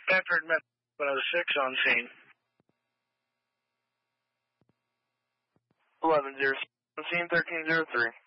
Bedford Met 106 on scene. 11-0, scene 1303.